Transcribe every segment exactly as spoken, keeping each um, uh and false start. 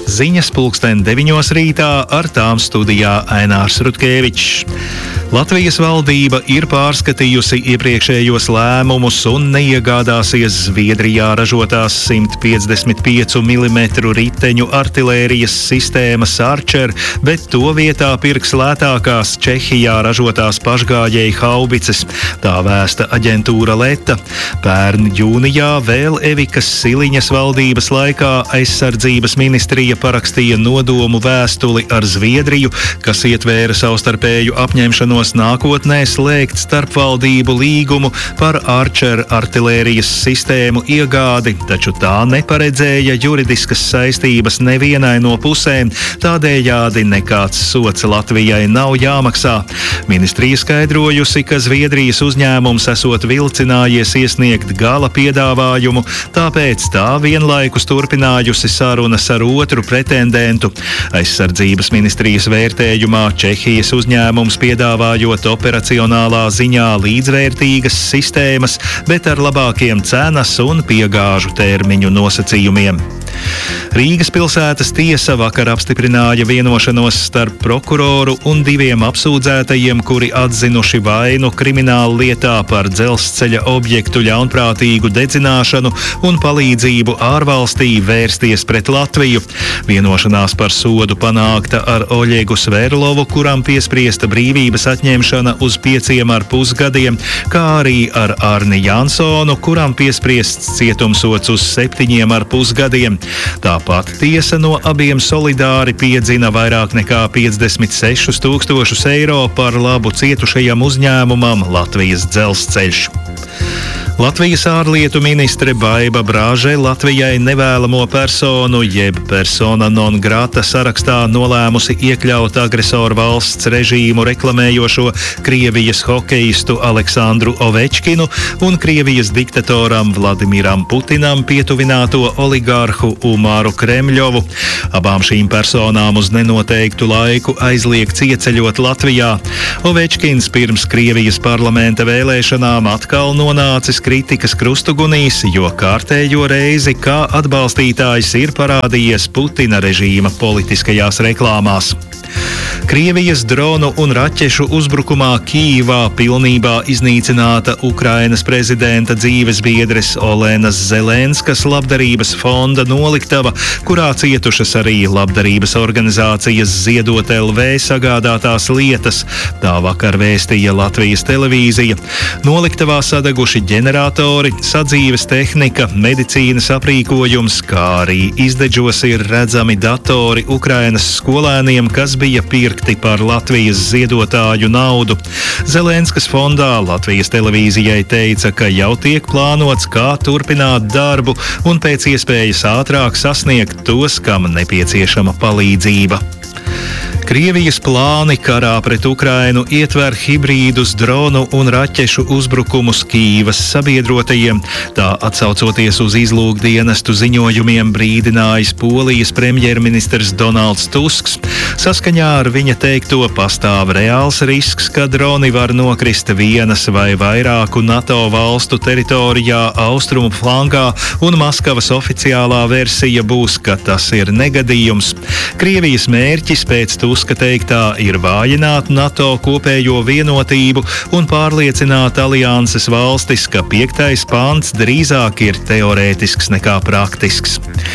Ziņas pulksten deviņos rītā, ar tām studijā Ainārs Rutkevičs. Latvijas valdība ir pārskatījusi iepriekšējos lēmumus un neiegādāsies Zviedrijā ražotās simt piecdesmit piecu milimetru riteņu artilērijas sistēmas Archer, bet to vietā pirks lētākās Čehijā ražotās pašgājēju haubices. Tā vēsta aģentūra Leta. Pērn jūnijā vēl Evikas Siliņas valdības laikā aizsardzības ministrija parakstīja nodomu vēstuli ar Zviedriju, kas ietvēra savstarpēju apņemšanos nākotnē slēgt starpvaldību līgumu par Archer artilērijas sistēmu iegādi, taču tā neparedzēja juridiskas saistības nevienai no pusēm, tādējādi nekāds sots Latvijai nav jāmaksā. Ministrija skaidrojusi, ka Zviedrijas uzņēmums esot vilcinājies iesniegt gala piedāvājumu, tāpēc tā vienlaikus turpinājusi sarunas ar otru pretendentu. Aizsardzības ministrijas vērtējumā Čehijas uzņēmums piedāvā jot operacionālā ziņā līdzvērtīgas sistēmas, bet ar labākiem cenas un piegāžu termiņu nosacījumiem. Rīgas pilsētas tiesa vakar apstiprināja vienošanos starp prokuroru un diviem apsūdzētajiem, kuri atzinuši vainu krimināla lietā par dzelzceļa objektu ļaunprātīgu dedzināšanu un palīdzību ārvalstī vērsties pret Latviju. Vienošanās par sodu panākta ar Oļegu Sverlovu, kuram piespriesta brīvības atņemšana uz pieciem ar pus gadiem, kā arī ar Arni Jansonu, kuram piespriests cietumsods uz septiņiem ar pus gadiem. Tāpat tiesa no abiem solidāri piedzina vairāk nekā piecdesmit sešus tūkstošus eiro par labu cietušajam uzņēmumam Latvijas dzelzceļš. Latvijas ārlietu ministre Baiba Brāže Latvijai nevēlamo personu jeb persona non grata sarakstā nolēmusi iekļaut agresoru valsts režīmu reklamējošo Krievijas hokeistu Aleksandru Ovečkinu un Krievijas diktatoram Vladimiram Putinam pietuvināto oligārhu Umaru Kremļovu. Abām šīm personām uz nenoteiktu laiku aizliegts ieceļot Latvijā. Ovečkins pirms Krievijas parlamenta vēlēšanām atkal nonācis kritikas krustugunīs, jo kārtējo reizi kā atbalstītājs ir parādījies Putina režīma politiskajās reklāmās. Krievijas dronu un raķešu uzbrukumā Kijivā pilnībā iznīcināta Ukrainas prezidenta dzīvesbiedres Olenas Zelenskas labdarības fonda noliktava, kurā cietušas arī labdarības organizācijas Ziedot L V sagādātās lietas. Tā vakar vēstīja Latvijas televīzija. Noliktavā sadeguši ģeneratori, sadzīves tehnika, medicīnas aprīkojums, kā arī izdeģos ir redzami datori Ukrainas skolēniem, kas bija pirkti par Latvijas ziedotāju naudu. Zelenskas fondā Latvijas televīzijai teica, ka jau tiek plānots, kā turpināt darbu un pēc iespējas ātrāk sasniegt tos, kam nepieciešama palīdzība. Krievijas plāni karā pret Ukrainu ietver hibrīdus, dronu un raķešu uzbrukumus Kijivas sabiedrotajiem. Tā atsaucoties uz izlūkdienestu ziņojumiem brīdinājis Polijas premjerministrs Donalds Tusks. Saskaņā ar viņa teikto pastāv reāls risks, ka droni var nokrist vienas vai vairāku NATO valstu teritorijā austrumu flangā, un Maskavas oficiālā versija būs, ka tas ir negadījums. Krievijas mērķis pēc Tuska teiktā ir vājināt NATO kopējo vienotību un pārliecināt alianses valstis, ka piektais pants drīzāk ir teorētisks nekā praktisks.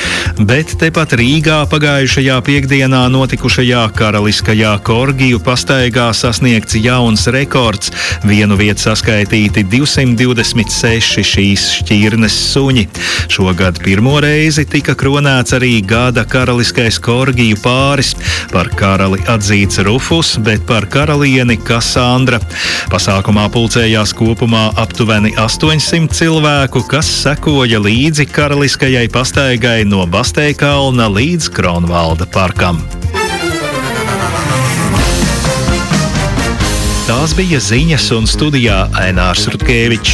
Bet tepat Rīgā pagājušajā piekdienā notikušajā karaliskajā korgiju pastaigā sasniegts jauns rekords. Vienu vietu saskaitīti divsimt divdesmit seši šīs šķirnes suņi. Šogad pirmo reizi tika kronēts arī gada karaliskais korgiju pāris. Par karali atzīts Rufus, bet par karalieni Kasandra. Pasākumā pulcējās kopumā aptuveni astoņsimt cilvēku, kas sekoja līdzi karaliskajai pastaigai no Basteikalna līdz Kronvalda parkam. Tās bija ziņas, un studijā Ainārs Rutkevičs.